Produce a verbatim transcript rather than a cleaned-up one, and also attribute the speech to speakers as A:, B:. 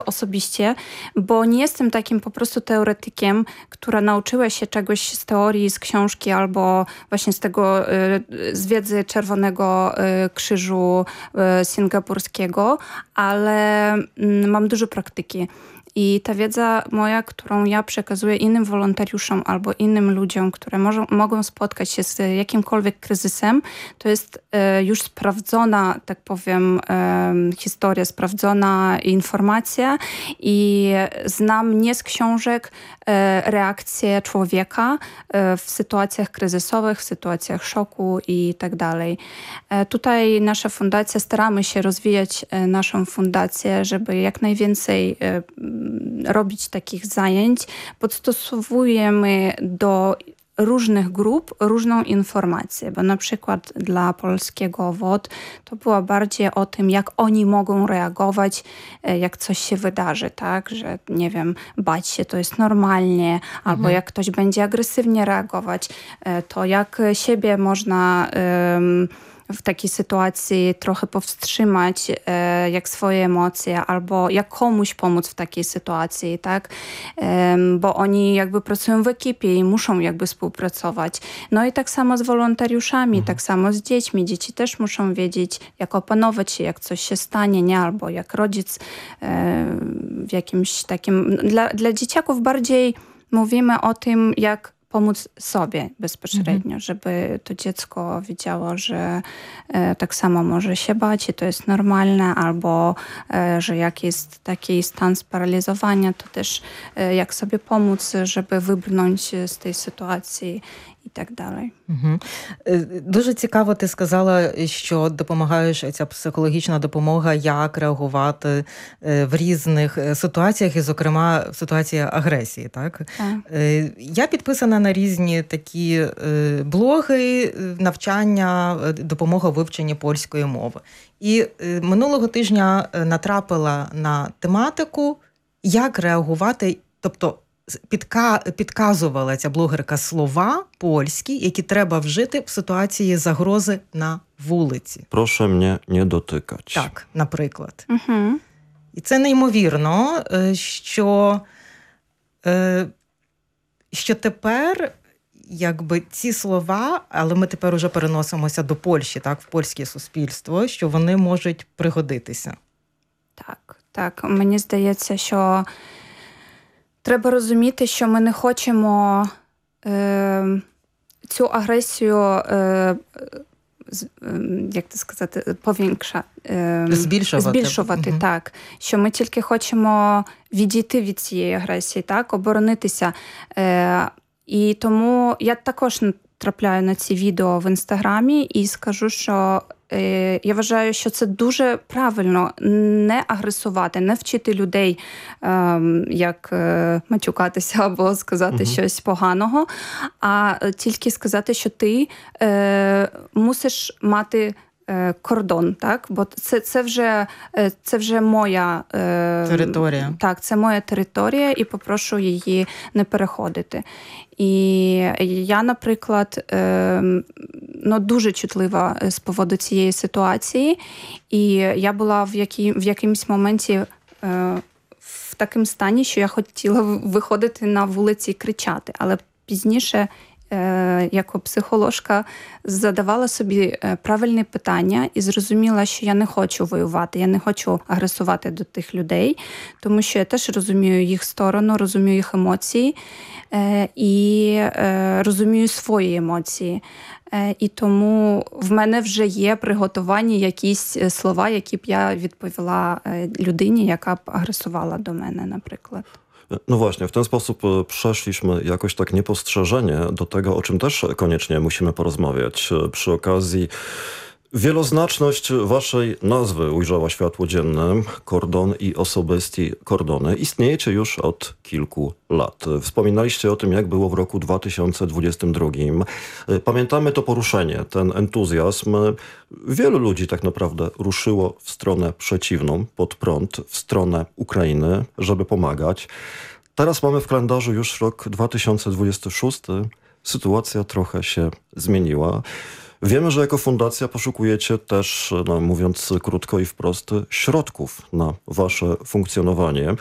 A: osobiście, bo nie jestem takim po prostu teoretykiem, która nauczyła się czegoś z teorii, z książki albo właśnie z tego, z wiedzy Czerwonego Krzyżu Singapurskiego, ale mam dużo praktyki. I ta wiedza moja, którą ja przekazuję innym wolontariuszom albo innym ludziom, które może, mogą spotkać się z jakimkolwiek kryzysem, to jest e, już sprawdzona, tak powiem, e, historia, sprawdzona informacja i znam nie z książek e, reakcję człowieka e, w sytuacjach kryzysowych, w sytuacjach szoku i tak dalej. E, tutaj nasza fundacja, staramy się rozwijać e, naszą fundację, żeby jak najwięcej e, robić takich zajęć. Podstosowujemy do różnych grup różną informację, bo na przykład dla polskiego W O D to było bardziej o tym, jak oni mogą reagować, jak coś się wydarzy, tak, że nie wiem, bać się to jest normalnie, albo mhm. jak ktoś będzie agresywnie reagować, to jak siebie można um, w takiej sytuacji trochę powstrzymać e, jak swoje emocje, albo jak komuś pomóc w takiej sytuacji, tak? E, bo oni jakby pracują w ekipie i muszą jakby współpracować. No i tak samo z wolontariuszami, mhm. tak samo z dziećmi. Dzieci też muszą wiedzieć, jak opanować się, jak coś się stanie, nie? Albo jak rodzic e, w jakimś takim... Dla, dla dzieciaków bardziej mówimy o tym, jak pomóc sobie bezpośrednio, mhm. żeby to dziecko wiedziało, że e, tak samo może się bać i to jest normalne, albo e, że jak jest taki stan sparaliżowania, to też e, jak sobie pomóc, żeby wybrnąć z tej sytuacji і так далі.
B: Угу. Дуже цікаво, ти сказала, що допомагаєш, ця психологічна допомога, як реагувати в різних ситуаціях, і, зокрема, в ситуації агресії, так?
A: Так.
B: Я підписана на різні такі блоги, навчання, допомога в вивченні польської мови. І минулого тижня натрапила на тематику, як реагувати, тобто Підка... підказувала ця блогерка слова польські, які треба вжити в ситуації загрози на вулиці.
C: Прошу мене не дотикати.
B: Так, наприклад.
A: Угу.
B: І це неймовірно, що, що тепер якби ці слова, але ми тепер уже переносимося до Польщі, так, в польське суспільство, що вони можуть пригодитися.
A: Так, так. Мені здається, що треба розуміти, що ми не хочемо е, цю агресію, е, з, е, як це сказати, повінкша, е,
B: збільшувати.
A: збільшувати угу. так. Що ми тільки хочемо відійти від цієї агресії, так, оборонитися. Е, і тому я також трапляю на ці відео в Інстаграмі і скажу, що я вважаю, що це дуже правильно не агресувати, не вчити людей, як матюкатися або сказати угу. щось поганого, а тільки сказати, що ти мусиш мати кордон, так? Бо це, це, вже, це вже моя
B: територія.
A: Так, це моя територія, і попрошу її не переходити. І я, наприклад, ну, дуже чутлива з поводу цієї ситуації, і я була в, якій, в якомусь моменті в такому стані, що я хотіла виходити на вулиці і кричати, але пізніше як психологка задавала собі правильне питання і зрозуміла, що я не хочу воювати, я не хочу агресувати до тих людей, тому що я теж розумію їх сторону, розумію їх емоції і розумію свої емоції. І тому в мене вже є приготовані якісь слова, які б я відповіла людині, яка б агресувала до мене, наприклад.
C: No właśnie, w ten sposób przeszliśmy jakoś tak niepostrzeżenie do tego, o czym też koniecznie musimy porozmawiać. Przy okazji wieloznaczność waszej nazwy ujrzała światło dzienne. Kordon i osobesti kordony. Istniejecie już od kilku lat. Wspominaliście o tym, jak było w roku dwa tysiące dwudziestym drugim. Pamiętamy to poruszenie, ten entuzjazm. Wielu ludzi tak naprawdę ruszyło w stronę przeciwną, pod prąd, w stronę Ukrainy, żeby pomagać. Teraz mamy w kalendarzu już rok dwa tysiące dwudziesty szósty. Sytuacja trochę się zmieniła. Wiemy, że jako fundacja poszukujecie też, no, mówiąc krótko i wprost, środków na wasze funkcjonowanie.